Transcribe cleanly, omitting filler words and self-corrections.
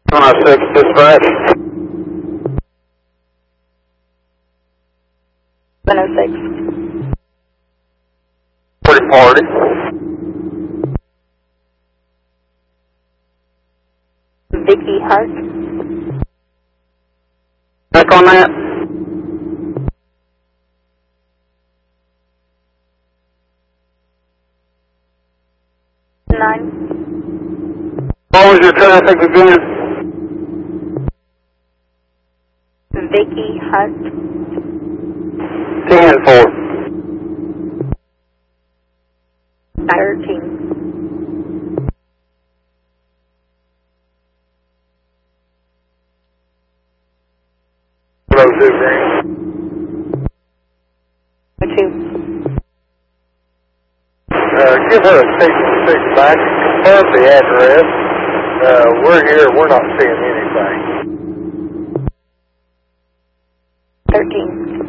6 dispatch. 106. Party. Vicky Hart. Check on that. Nine. What was your traffic again? Vicky Hart. 10-4. 13. Hello, 2 Green. 2. Give her a six back and confirm the address. We're here, we're not seeing anything. 13.